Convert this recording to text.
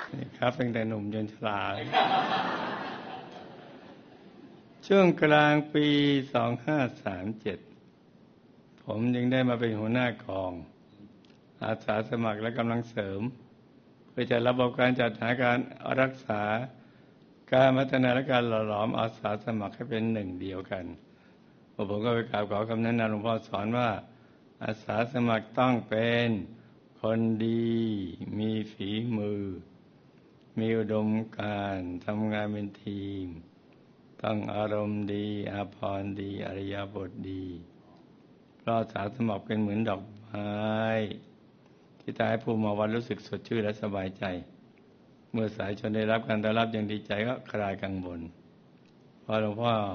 นี่ครับตั้งแต่หนุ่มจนชราช่วงกลางปี 2537 ผมยังได้มาเป็นหัวหน้ากองอาสาสมัครและกำลังเสริมเพื่อจะระบบการจัดหาการรักษาการพัฒนาและการหล่อหลอมอาสาสมัครให้เป็นหนึ่งเดียวกันผมก็ไปกราบขอคำแนะนำหลวงพ่อสอนว่าอาสาสมัครต้องเป็นคนดีมีฝีมือมีอุดมการณ์ทำงานเป็นทีมต้องอารมณ์ดีอาภรณ์ดีอริยบทดีเพราะอาสาสมัครเป็นเหมือนดอกไม้ที่ทำให้ผู้มาวัดรู้สึกสดชื่นและสบายใจเมื่อสายชนได้รับการต้อนรับอย่างดีใจก็คลายกังวลพอหลวงพ่อ